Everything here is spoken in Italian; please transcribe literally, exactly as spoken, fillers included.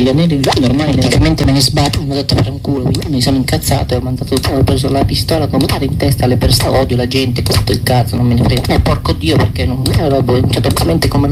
degli anelli normali, praticamente me ne sbatto, mi ho detto fare un culo, mi sono incazzato e ho mandato, ho preso la pistola con in testa alle persone, odio la gente, tutto il cazzo, non me ne frega, e porco Dio perché non, allora, boh, cioè, praticamente come